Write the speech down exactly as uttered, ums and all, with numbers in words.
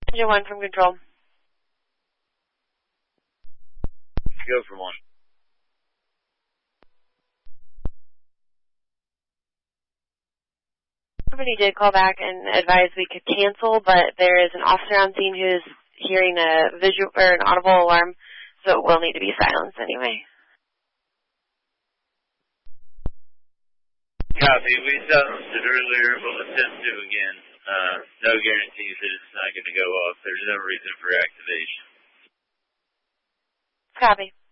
Engine one from control. Go for one. Somebody did call back and advise we could cancel, but there is an officer on scene who's hearing a visual or an audible alarm, so it will need to be silenced anyway. Copy. We silenced it earlier. We'll attempt to again. Uh, no guarantees that it's not going to go off. There's no reason for activation. Copy.